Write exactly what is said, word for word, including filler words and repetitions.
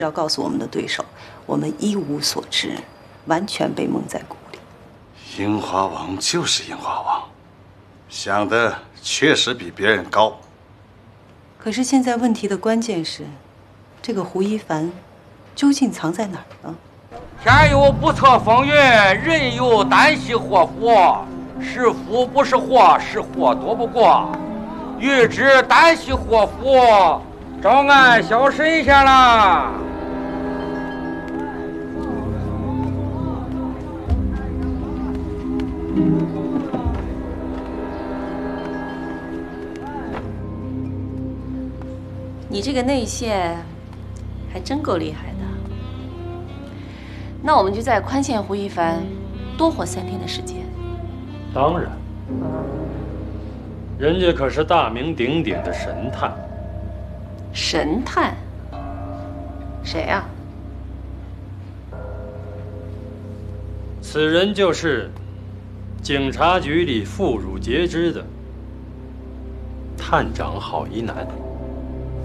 要告诉我们的对手，我们一无所知，完全被蒙在鼓里。 樱花王就是樱花王，想的确实比别人高。 可是现在问题的关键是，这个胡一凡究竟藏在哪儿呢？ 天有不测风云，人有旦夕祸福。是福不是祸，是祸躲不过。欲知旦夕祸福，找俺小神仙啦！ 你这个内线还真够厉害的。那我们就再宽限胡一凡多活三天的时间。 当然，人家可是大名鼎鼎的神探。 神探？谁啊？ 此人就是警察局里妇孺皆知的探长郝一南。